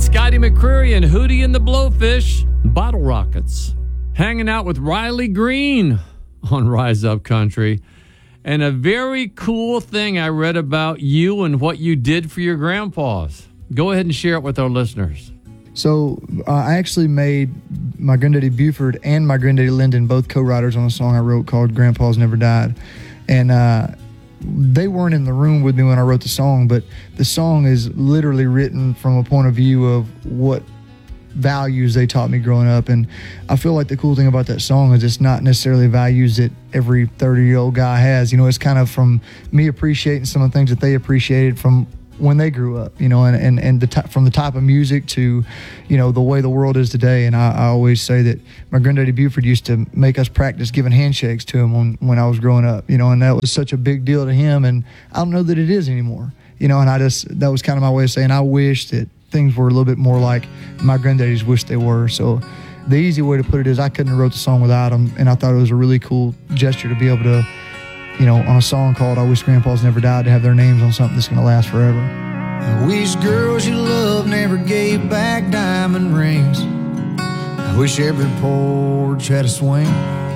Scotty McCreery and Hootie and the Blowfish, Bottle Rockets. Hanging out with Riley Green on Rise Up Country. And a very cool thing I read about you and what you did for your grandpas. Go ahead and share it with our listeners. So I actually made my granddaddy Buford and my granddaddy Lyndon both co-writers on a song I wrote called Grandpa's Never Died. And they weren't in the room with me when I wrote the song, but the song is literally written from a point of view of what values they taught me growing up. And I feel like the cool thing about that song is it's not necessarily values that every 30-year-old guy has. You know, it's kind of from me appreciating some of the things that they appreciated from when they grew up, you know, and from the type of music to, you know, the way the world is today. And I always say that my granddaddy Buford used to make us practice giving handshakes to him when I was growing up, you know, and that was such a big deal to him. And I don't know that it is anymore, you know, and that was kind of my way of saying I wish that things were a little bit more like my granddaddies wished they were. So the easy way to put it is I couldn't have wrote the song without him, and I thought it was a really cool gesture to be able to, you know, on a song called I Wish Grandpa's Never Died, to have their names on something that's going to last forever. I wish girls you love never gave back diamond rings. I wish every porch had a swing.